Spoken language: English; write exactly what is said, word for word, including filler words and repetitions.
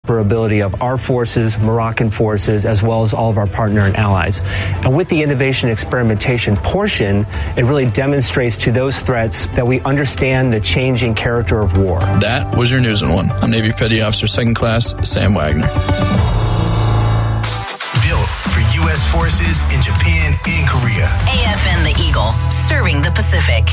interoperability of our forces, Moroccan forces, as well as all of our partner and allies. And with the innovation experimentation portion, it really demonstrates to those threats that we understand the changing character of war. That was your News in One. I'm Navy Petty Officer Second Class Sam Wagner. Built for U S forces in Japan and Korea. A F N The Eagle, serving the Pacific.